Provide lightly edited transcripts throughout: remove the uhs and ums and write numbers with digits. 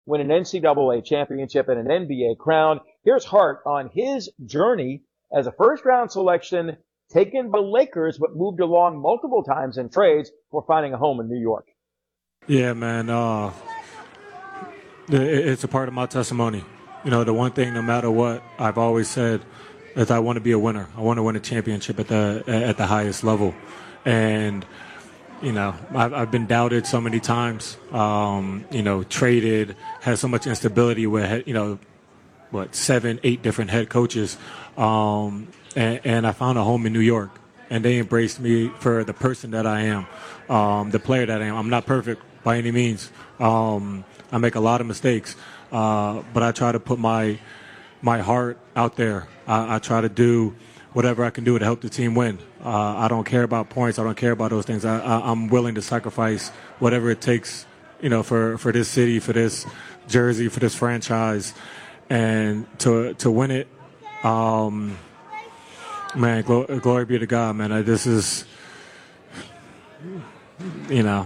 win an NCAA championship and an NBA crown. Here's Hart on his journey as a first-round selection taken by the Lakers, but moved along multiple times in trades for finding a home in New York. Yeah, man. It's a part of my testimony. You know, the one thing, no matter what, I've always said is I want to be a winner. I want to win a championship at the highest level. And, you know, I've been doubted so many times, you know, traded, had so much instability with, you know, 7, 8 different head coaches. And I found a home in New York. And they embraced me for the person that I am, the player that I am. I'm not perfect by any means. I make a lot of mistakes. But I try to put my heart out there. I try to do whatever I can do to help the team win. I don't care about points. I don't care about those things. I'm willing to sacrifice whatever it takes, you know, for this city, for this jersey, for this franchise, and to win it. Man, glory be to God, man. This is, you know,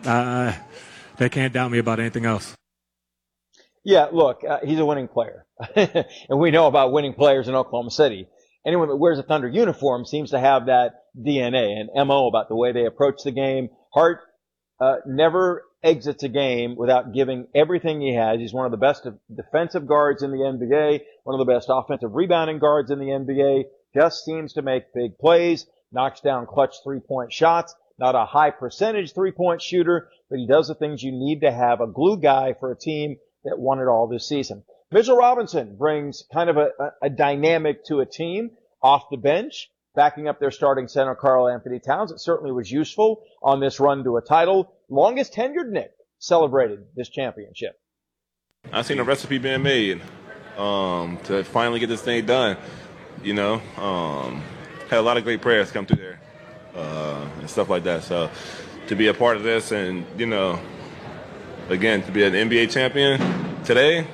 they can't doubt me about anything else. Yeah, look, he's a winning player. And we know about winning players in Oklahoma City. Anyone that wears a Thunder uniform seems to have that DNA and MO about the way they approach the game. Hart never exits a game without giving everything he has. He's one of the best defensive guards in the NBA, one of the best offensive rebounding guards in the NBA, just seems to make big plays, knocks down clutch three-point shots, not a high percentage three-point shooter, but he does the things you need to have a glue guy for a team that won it all this season. Mitchell Robinson brings kind of a dynamic to a team off the bench, backing up their starting center, Karl Anthony Towns. It certainly was useful on this run to a title. Longest tenured Knick celebrated this championship. I've seen a recipe being made to finally get this thing done. You know, had a lot of great players come through there and stuff like that. So to be a part of this and, you know, again, to be an NBA champion today,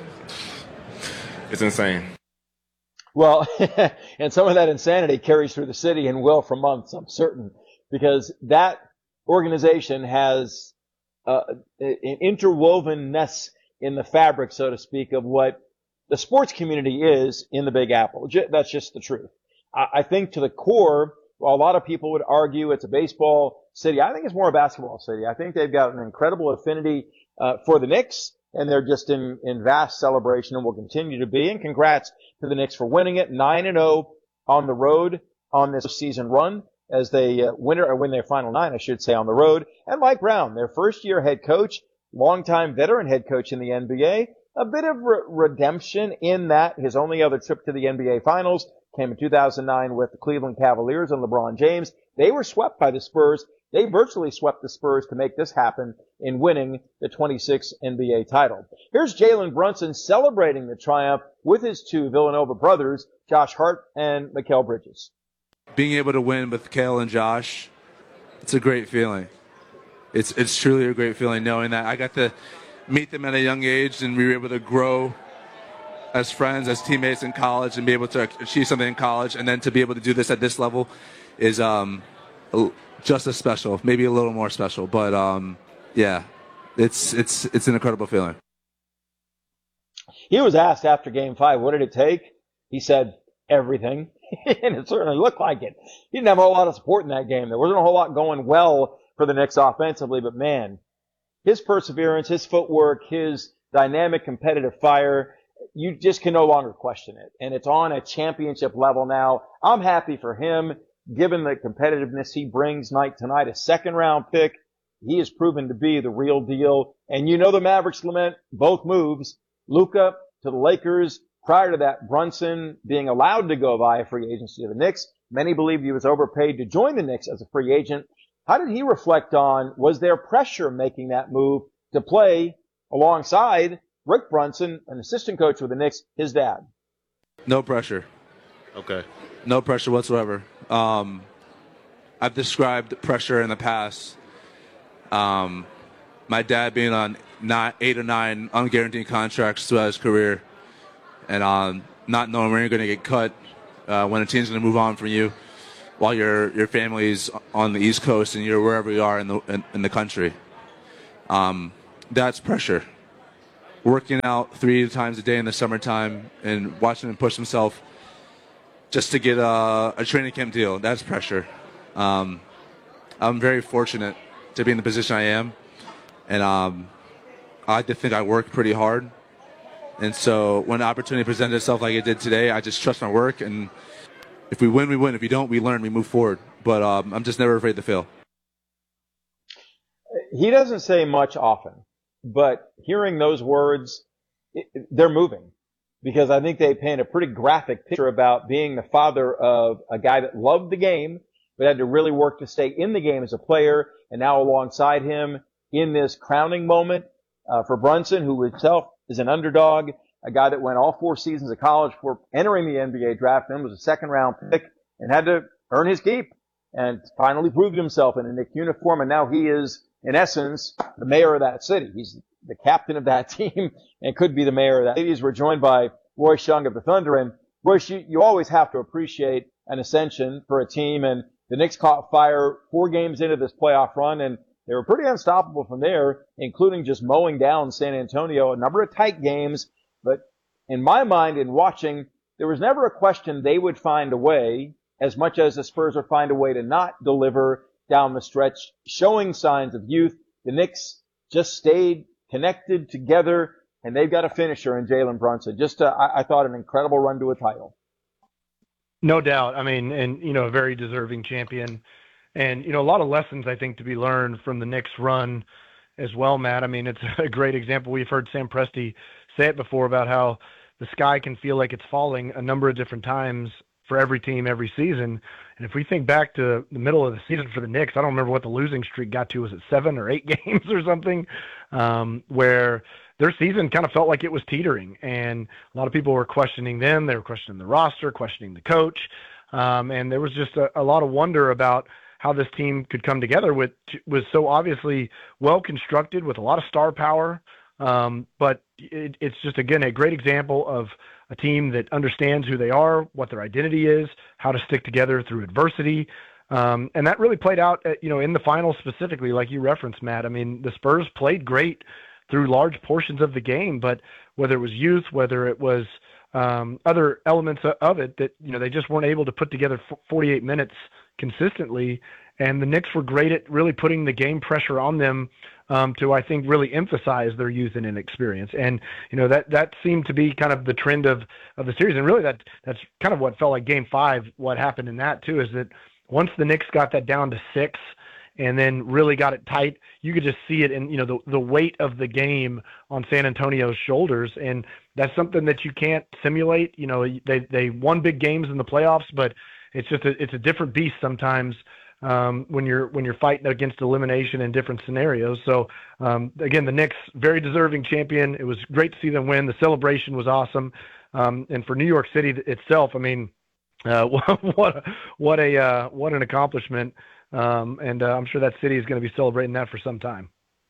it's insane. Well, and some of that insanity carries through the city and will for months, I'm certain, because that organization has an interwovenness in the fabric, so to speak, of what the sports community is in the Big Apple. That's just the truth. I think to the core, while a lot of people would argue it's a baseball city, I think it's more a basketball city. I think they've got an incredible affinity for the Knicks, and they're just in vast celebration and will continue to be. And congrats to the Knicks for winning it, 9-0 on the road on this season run as they win their final 9, I should say, on the road. And Mike Brown, their first-year head coach, longtime veteran head coach in the NBA, a bit of redemption in that his only other trip to the NBA Finals came in 2009 with the Cleveland Cavaliers and LeBron James. They were swept by the Spurs. They virtually swept the Spurs to make this happen in winning the 26th NBA title. Here's Jalen Brunson celebrating the triumph with his two Villanova brothers, Josh Hart and Mikal Bridges. Being able to win with Kale and Josh, it's a great feeling. It's truly a great feeling knowing that I got to meet them at a young age and we were able to grow as friends, as teammates in college and be able to achieve something in college, and then to be able to do this at this level is just as special, maybe a little more special. But yeah, it's an incredible feeling. He was asked after Game 5, what did it take? He said, everything. And it certainly looked like it. He didn't have a whole lot of support in that game. There wasn't a whole lot going well for the Knicks offensively, but man, his perseverance, his footwork, his dynamic competitive fire, you just can no longer question it. And it's on a championship level now. I'm happy for him, given the competitiveness he brings night to night. A second-round pick, he has proven to be the real deal. And you know the Mavericks lament both moves. Luka to the Lakers. Prior to that, Brunson being allowed to go via free agency to the Knicks. Many believed he was overpaid to join the Knicks as a free agent. How did he reflect on, was there pressure making that move to play alongside Rick Brunson, an assistant coach with the Knicks, his dad? No pressure. Okay. No pressure whatsoever. I've described pressure in the past. My dad being on 8 or 9 unguaranteed contracts throughout his career, and not knowing when you're going to get cut, when a team's going to move on from you, while your family's on the East Coast and you're wherever you are in the country. That's pressure. working out 3 times a day in the summertime and watching him push himself just to get a training camp deal. That's pressure. I'm very fortunate to be in the position I am, and I like to think I work pretty hard. And so when the opportunity presented itself like it did today, I just trust my work, and if we win, we win. If we don't, we learn, we move forward. But I'm just never afraid to fail. He doesn't say much often, but hearing those words, they're moving, because I think they paint a pretty graphic picture about being the father of a guy that loved the game, but had to really work to stay in the game as a player, and now alongside him in this crowning moment for Brunson, who himself is an underdog, a guy that went all 4 seasons of college before entering the NBA draft, and was a second-round pick, and had to earn his keep, and finally proved himself in a Knicks uniform, and now he is, in essence, the mayor of that city. He's the captain of that team and could be the mayor of that. Ladies, we're joined by Royce Young of the Thunder. And Royce, you always have to appreciate an ascension for a team. And the Knicks caught fire 4 games into this playoff run, and they were pretty unstoppable from there, including just mowing down San Antonio, a number of tight games. But in my mind, in watching, there was never a question they would find a way, as much as the Spurs would find a way to not deliver down the stretch, showing signs of youth. The Knicks just stayed connected together, and they've got a finisher in Jalen Brunson. Just, I thought, an incredible run to a title. No doubt. I mean, and, a very deserving champion. And, a lot of lessons, I think, to be learned from the Knicks run as well, Matt. I mean, it's a great example. We've heard Sam Presti say it before about how the sky can feel like it's falling a number of different times for every team every season. And if we think back to the middle of the season for the Knicks, I don't remember what the losing streak got to. Was it 7 or 8 games or something, where their season kind of felt like it was teetering, and a lot of people were questioning them. They were questioning the roster, questioning the coach. And there was just a lot of wonder about how this team could come together, which was so obviously well constructed with a lot of star power. But it's just, again, a great example of a team that understands who they are, what their identity is, how to stick together through adversity. And that really played out, in the finals specifically, like you referenced, Matt. I mean, the Spurs played great through large portions of the game, but whether it was youth, whether it was other elements of it, that, they just weren't able to put together 48 minutes consistently. And the Knicks were great at really putting the game pressure on them to, I think, really emphasize their youth and inexperience. And, that seemed to be kind of the trend of the series. And really that's kind of what felt like Game 5, what happened in that too, is that once the Knicks got that down to 6 and then really got it tight, you could just see it in, the weight of the game on San Antonio's shoulders. And that's something that you can't simulate. They won big games in the playoffs, but it's just it's a different beast sometimes when you're fighting against elimination in different scenarios. So again, the Knicks, very deserving champion. It was great to see them win. The celebration was awesome. And for New York City itself, I mean, what an accomplishment. And I'm sure that city is going to be celebrating that for some time.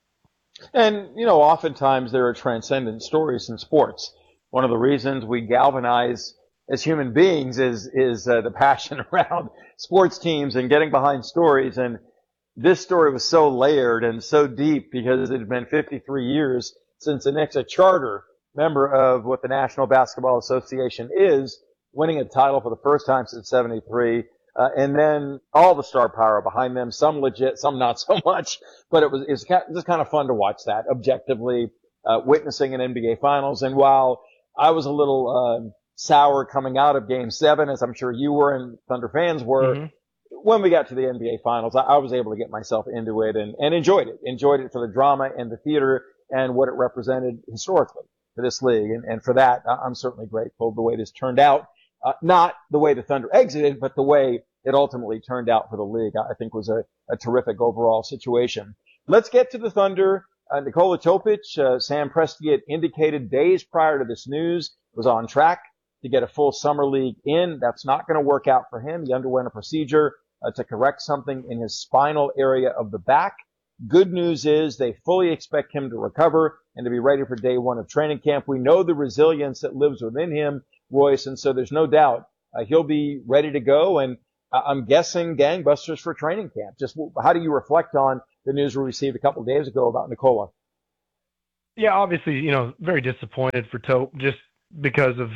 And, oftentimes there are transcendent stories in sports. One of the reasons we galvanize as human beings is the passion around sports teams and getting behind stories. And this story was so layered and so deep because it had been 53 years since the Knicks, a charter member of what the National Basketball Association is, winning a title for the first time since 73. And then all the star power behind them, some legit, some not so much, but it was just kind of fun to watch that objectively, witnessing an NBA Finals. And while I was a little sour coming out of Game 7, as I'm sure you were and Thunder fans were, when we got to the NBA Finals, I was able to get myself into it and enjoyed it. Enjoyed it for the drama and the theater and what it represented historically for this league. And for that, I'm certainly grateful the way this turned out. Not the way the Thunder exited, but the way it ultimately turned out for the league, I think was a terrific overall situation. Let's get to the Thunder. Nikola Topic, Sam Presti had indicated days prior to this news, was on track to get a full summer league in. That's not going to work out for him. He underwent a procedure to correct something in his spinal area of the back. Good news is they fully expect him to recover and to be ready for day 1 of training camp. We know the resilience that lives within him, Royce, and so there's no doubt he'll be ready to go. And I'm guessing gangbusters for training camp. Just how do you reflect on the news we received a couple of days ago about Nikola? Yeah, obviously, very disappointed for Tope just because of,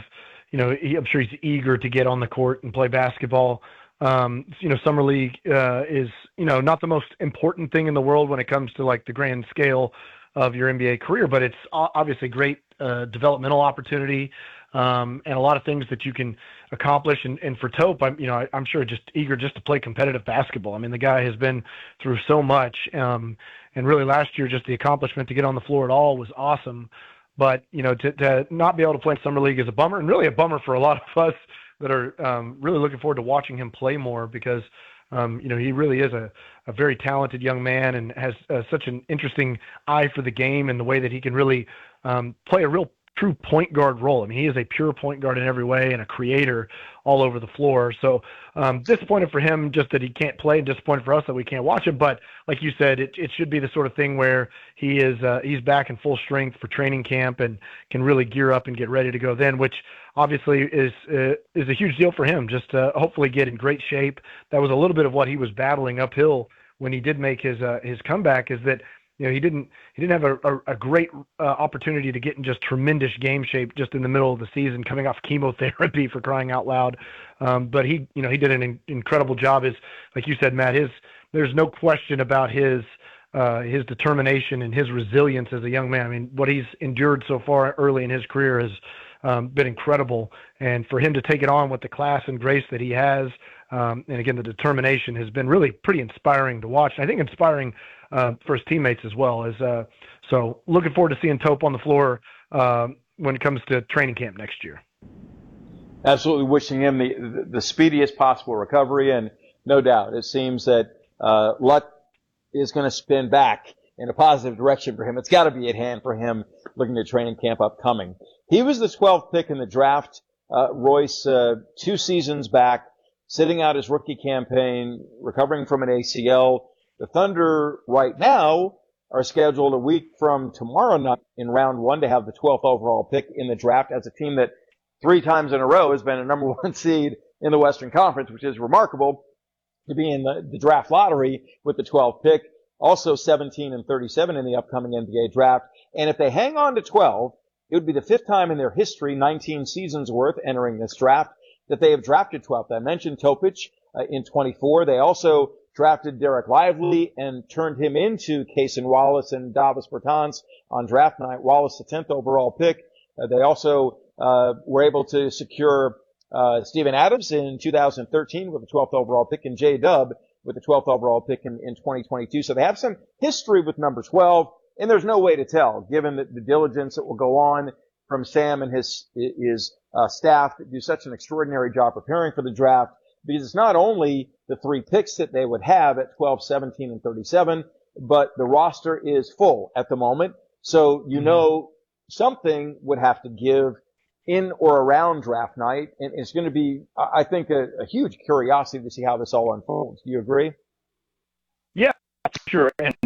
I'm sure he's eager to get on the court and play basketball. Summer league is, not the most important thing in the world when it comes to like the grand scale of your NBA career, but it's obviously great developmental opportunity and a lot of things that you can accomplish. And for Tope, I'm sure just eager just to play competitive basketball. I mean, the guy has been through so much. And really last year, just the accomplishment to get on the floor at all was awesome. But, to not be able to play in Summer League is a bummer, and really a bummer for a lot of us that are really looking forward to watching him play more because, he really is a very talented young man and has such an interesting eye for the game and the way that he can really play a real true point guard role. I mean, he is a pure point guard in every way and a creator all over the floor. So disappointed for him just that he can't play, and disappointed for us that we can't watch him. But like you said, it should be the sort of thing where he's back in full strength for training camp and can really gear up and get ready to go then, which obviously is a huge deal for him. Just to hopefully get in great shape. That was a little bit of what he was battling uphill when he did make his comeback, is that he didn't have a great opportunity to get in just tremendous game shape just in the middle of the season, coming off chemotherapy, for crying out loud. But he did an incredible job. Like you said, Matt, there's no question about his determination and his resilience as a young man. I mean, what he's endured so far early in his career has been incredible. And for him to take it on with the class and grace that he has, and again, the determination has been really pretty inspiring to watch. And I think inspiring for his teammates as well. So looking forward to seeing Tope on the floor when it comes to training camp next year. Absolutely wishing him the speediest possible recovery, and no doubt it seems that luck is going to spin back in a positive direction for him. It's got to be at hand for him looking at training camp upcoming. He was the 12th pick in the draft, Royce, 2 seasons back, sitting out his rookie campaign, recovering from an ACL. The Thunder right now are scheduled a week from tomorrow night in round 1 to have the 12th overall pick in the draft, as a team that 3 times in a row has been a number 1 seed in the Western Conference, which is remarkable to be in the draft lottery with the 12th pick. Also 17 and 37 in the upcoming NBA draft. And if they hang on to 12, it would be the 5th time in their history, 19 seasons worth entering this draft, that they have drafted 12th. I mentioned Topic in 24. They also drafted Derek Lively and turned him into Cason Wallace and Davis Bertans on draft night. Wallace, the 10th overall pick. They also were able to secure Steven Adams in 2013 with the 12th overall pick, and J-Dub with the 12th overall pick in 2022. So they have some history with number 12, and there's no way to tell, given the diligence that will go on from Sam and his staff that do such an extraordinary job preparing for the draft, because it's not only the 3 picks that they would have at 12, 17, and 37, but the roster is full at the moment. So something would have to give in or around draft night, and it's going to be, I think, a huge curiosity to see how this all unfolds. Do you agree? Yeah, sure. And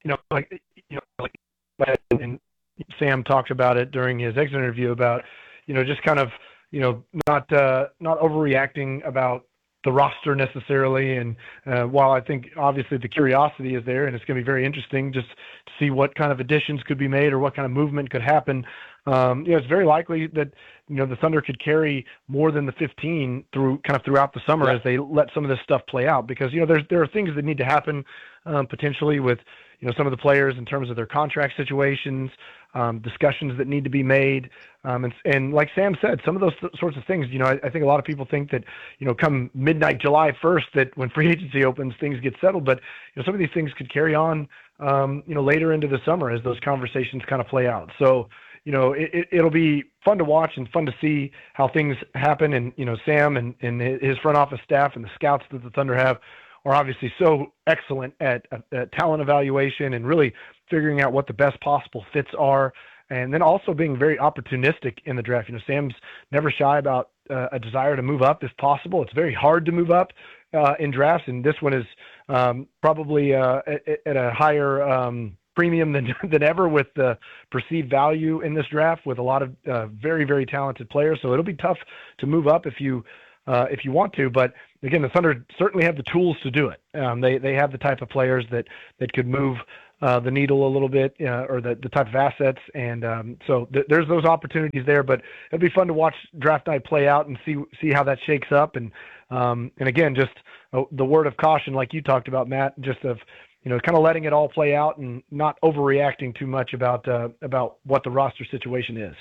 and Sam talked about it during his exit interview about, just kind of, not overreacting about the roster necessarily. And while I think obviously the curiosity is there, and it's going to be very interesting just to see what kind of additions could be made or what kind of movement could happen. It's very likely that the Thunder could carry more than the 15 throughout the summer as they let some of this stuff play out, because there are things that need to happen potentially with some of the players in terms of their contract situations, discussions that need to be made, and like Sam said, some of those sorts of things. I think a lot of people think that come midnight July 1st, that when free agency opens things get settled, but some of these things could carry on later into the summer as those conversations kind of play out. So it'll be fun to watch and fun to see how things happen. And, Sam and his front office staff and the scouts that the Thunder have are obviously so excellent at talent evaluation and really figuring out what the best possible fits are. And then also being very opportunistic in the draft. Sam's never shy about a desire to move up if possible. It's very hard to move up in drafts, and this one is probably at a higher premium than ever, with the perceived value in this draft, with a lot of very, very talented players. So it'll be tough to move up if you want to. But again, the Thunder certainly have the tools to do it. They have the type of players that could move the needle a little bit, or the type of assets. And so there's those opportunities there, but it'll be fun to watch draft night play out and see how that shakes up. And again, just the word of caution, like you talked about, Matt, just of, kind of letting it all play out and not overreacting too much about what the roster situation is.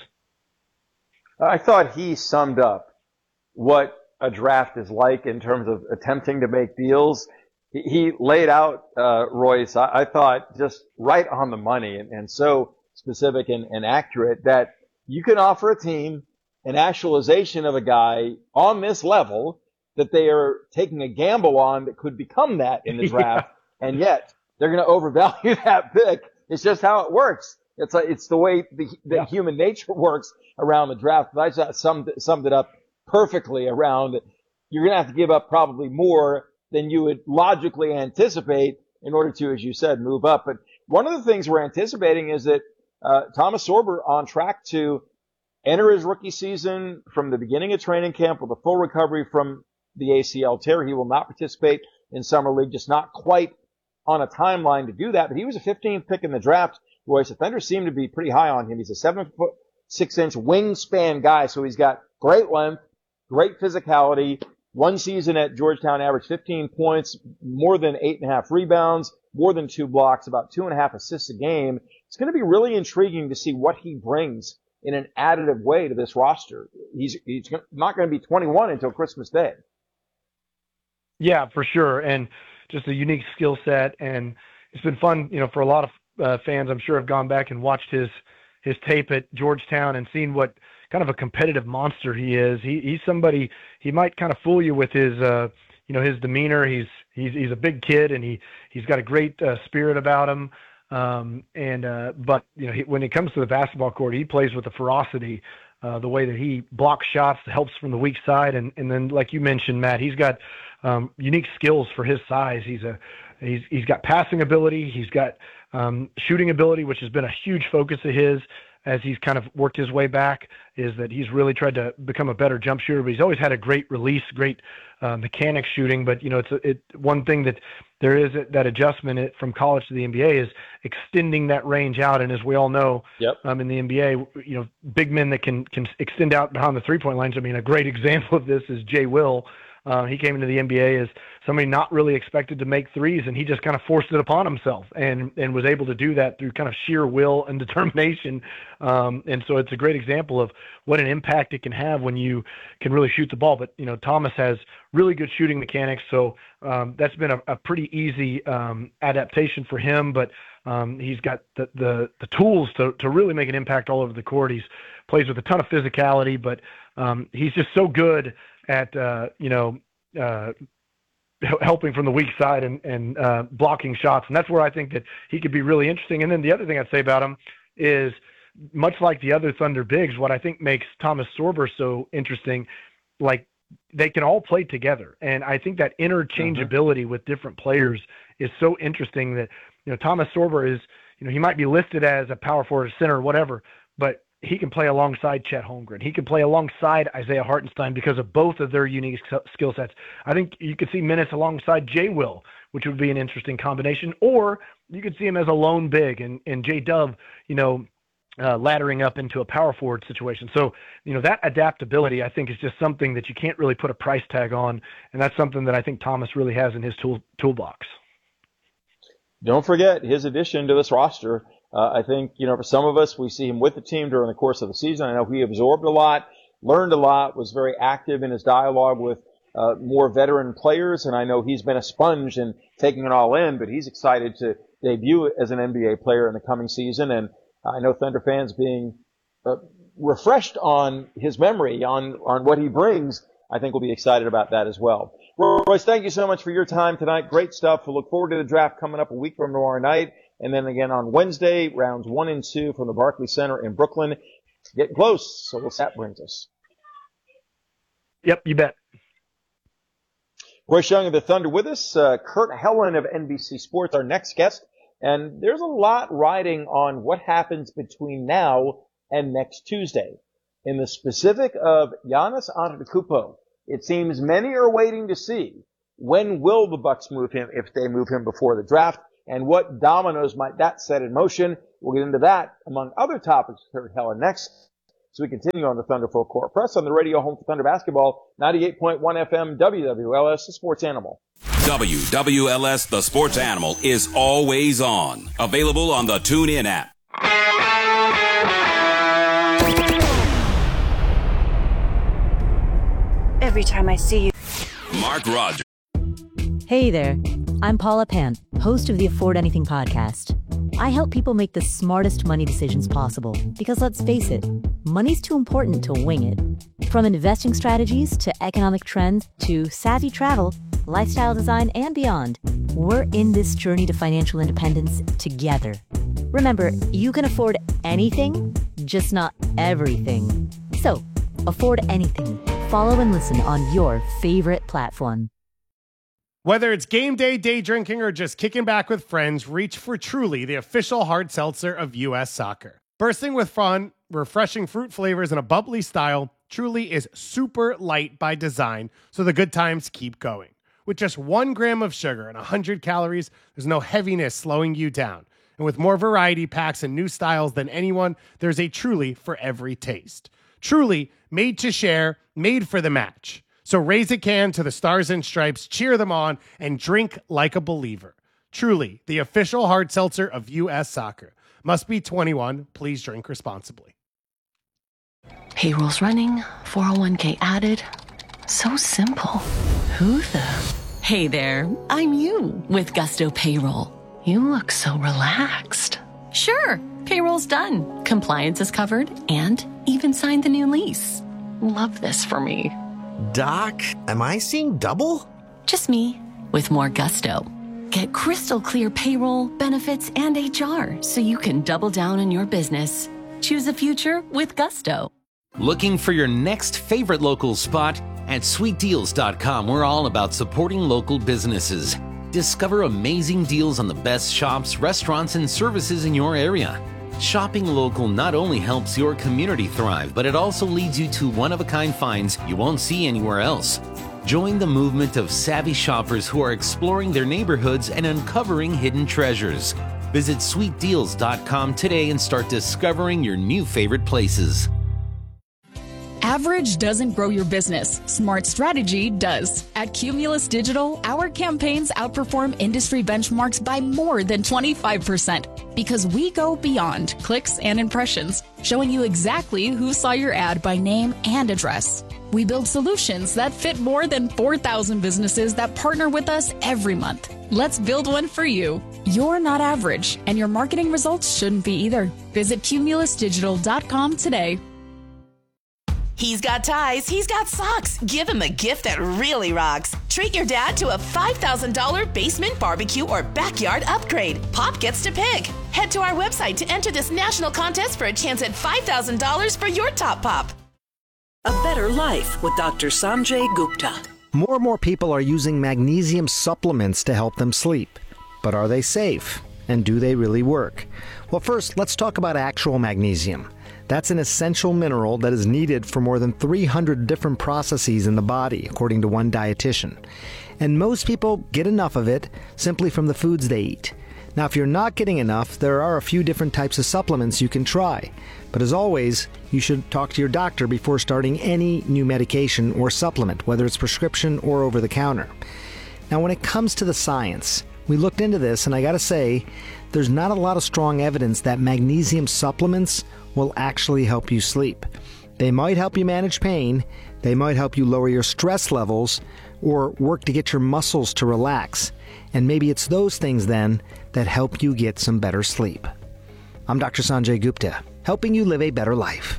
I thought he summed up what a draft is like in terms of attempting to make deals. He laid out, Royce, I thought just right on the money and so specific and accurate that you can offer a team an actualization of a guy on this level that they are taking a gamble on that could become that in the draft. Yeah. And yet they're going to overvalue that pick. It's just how it works. It's the way that human nature works around the draft. But I just summed it up perfectly around you're going to have to give up probably more than you would logically anticipate in order to, as you said, move up. But one of the things we're anticipating is that Thomas Sorber on track to enter his rookie season from the beginning of training camp with a full recovery from the ACL tear. He will not participate in Summer League, just not quite on a timeline to do that. But he was a 15th pick in the draft. Royce, the Thunder seem to be pretty high on him. He's a 7'6" wingspan guy, so he's got great length, great physicality. One season at Georgetown averaged 15 points, more than 8.5 rebounds, more than 2 blocks, about 2.5 assists a game. It's going to be really intriguing to see what he brings in an additive way to this roster. He's not going to be 21 until Christmas Day. Yeah, for sure. And just a unique skill set. And it's been fun, for a lot of fans, I'm sure, have gone back and watched his tape at Georgetown and seen what kind of a competitive monster he is. He's somebody, he might kind of fool you with his, his demeanor. He's a big kid and he's got a great spirit about him. But when it comes to the basketball court, he plays with a ferocity, the way that he blocks shots, helps from the weak side. And then, like you mentioned, Matt, he's got unique skills for his size. He's got passing ability. He's got shooting ability, which has been a huge focus of his as he's kind of worked his way back, is that he's really tried to become a better jump shooter, but he's always had a great release, great mechanics shooting. But, it's one thing that there is that adjustment from college to the NBA is extending that range out. And as we all know, in the NBA, big men that can extend out behind the 3-point lines. I mean, a great example of this is Jay Will. He came into the NBA as somebody not really expected to make threes, and he just kind of forced it upon himself and was able to do that through kind of sheer will and determination. And so it's a great example of what an impact it can have when you can really shoot the ball. But, Thomas has really good shooting mechanics, so that's been a pretty easy adaptation for him. But he's got the tools to really make an impact all over the court. He's plays with a ton of physicality, but he's just so good at helping from the weak side and blocking shots. And that's where I think that he could be really interesting. And then the other thing I'd say about him is, much like the other Thunder bigs, what I think makes Thomas Sorber so interesting, like they can all play together. And I think that interchangeability with different players is so interesting that, Thomas Sorber is, he might be listed as a power forward, center, or whatever, but he can play alongside Chet Holmgren. He can play alongside Isaiah Hartenstein because of both of their unique skill sets. I think you could see minutes alongside Jay Will, which would be an interesting combination, or you could see him as a lone big and J Dub, laddering up into a power forward situation. So, that adaptability, I think, is just something that you can't really put a price tag on. And that's something that I think Thomas really has in his toolbox. Don't forget his addition to this roster. I think, for some of us, we see him with the team during the course of the season. I know he absorbed a lot, learned a lot, was very active in his dialogue with more veteran players, and I know he's been a sponge in taking it all in, but he's excited to debut as an NBA player in the coming season, and I know Thunder fans being refreshed on his memory, on what he brings, I think will be excited about that as well. Royce, thank you so much for your time tonight. Great stuff. We'll look forward to the draft coming up a week from tomorrow night. And then again on Wednesday, rounds 1 and 2 from the Barclays Center in Brooklyn. Getting close, so we'll see what that brings us. Yep, you bet. Royce Young of the Thunder with us. Kurt Helen of NBC Sports, our next guest. And there's a lot riding on what happens between now and next Tuesday. In the specific of Giannis Antetokounmpo, it seems many are waiting to see when will the Bucks move him, if they move him before the draft. and what dominoes might that set in motion? We'll get into that, among other topics, with Helen next. So we continue on the Thunder Full Court Press on the radio home for Thunder Basketball, 98.1 FM, WWLS, the Sports Animal. WWLS, the Sports Animal, is always on. Available on the TuneIn app. Every time I see you. Mark Rogers. Hey there, I'm Paula Pant, host of the Afford Anything podcast. I help people make the smartest money decisions possible because, let's face it, money's too important to wing it. From investing strategies to economic trends to savvy travel, lifestyle design, and beyond, we're in this journey to financial independence together. Remember, you can afford anything, just not everything. So, afford anything. Follow and listen on your favorite platform. Whether it's game day, day drinking, or just kicking back with friends, reach for Truly, the official hard seltzer of U.S. Soccer. Bursting with fun, refreshing fruit flavors, and a bubbly style, Truly is super light by design, so the good times keep going. With just 1 gram of sugar and 100 calories, there's no heaviness slowing you down. And with more variety packs and new styles than anyone, there's a Truly for every taste. Truly, made to share, made for the match. So raise a can to the Stars and Stripes, cheer them on, and drink like a believer. Truly, the official hard seltzer of U.S. Soccer. Must be 21. Please drink responsibly. Payroll's running, 401k added. So simple. Who the? Hey there, I'm you with Gusto Payroll. You look so relaxed. Sure, payroll's done. Compliance is covered and even signed the new lease. Love this for me. Doc, am I seeing double? Just me, with more gusto. Get crystal clear payroll, benefits, and HR so you can double down on your business. Choose a future with gusto. Looking for your next favorite local spot? At sweetdeals.com, we're all about supporting local businesses. Discover amazing deals on the best shops, restaurants, and services in your area. Shopping local not only helps your community thrive, but it also leads you to one-of-a-kind finds you won't see anywhere else. Join the movement of savvy shoppers who are exploring their neighborhoods and uncovering hidden treasures. Visit sweetdeals.com today and start discovering your new favorite places. Average doesn't grow your business. Smart strategy does. At Cumulus Digital, our campaigns outperform industry benchmarks by more than 25% because we go beyond clicks and impressions, showing you exactly who saw your ad by name and address. We build solutions that fit more than 4,000 businesses that partner with us every month. Let's build one for you. You're not average, and your marketing results shouldn't be either. Visit cumulusdigital.com today. He's got ties, he's got socks. Give him a gift that really rocks. Treat your dad to a $5,000 basement barbecue or backyard upgrade. Pop gets to pick. Head to our website to enter this national contest for a chance at $5,000 for your top pop. A better life with Dr. Sanjay Gupta. More and more people are using magnesium supplements to help them sleep. But are they safe? And do they really work? Well, first, let's talk about actual magnesium. That's an essential mineral that is needed for more than 300 different processes in the body, according to one dietitian. And most people get enough of it simply from the foods they eat. Now, if you're not getting enough, there are a few different types of supplements you can try. But as always, you should talk to your doctor before starting any new medication or supplement, whether it's prescription or over the counter. Now, when it comes to the science, we looked into this, and I gotta say, there's not a lot of strong evidence that magnesium supplements will actually help you sleep. They might help you manage pain, they might help you lower your stress levels, or work to get your muscles to relax. And maybe it's those things then that help you get some better sleep. I'm Dr. Sanjay Gupta, helping you live a better life.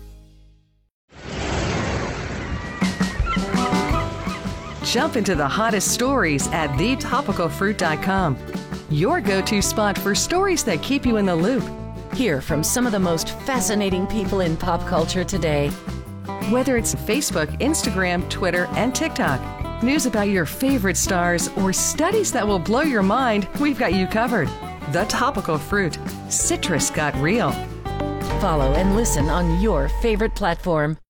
Jump into the hottest stories at thetopicalfruit.com. Your go-to spot for stories that keep you in the loop. Hear from some of the most fascinating people in pop culture today. Whether it's Facebook, Instagram, Twitter, and TikTok, news about your favorite stars, or studies that will blow your mind, we've got you covered. The Topical Fruit. Citrus got real. Follow and listen on your favorite platform.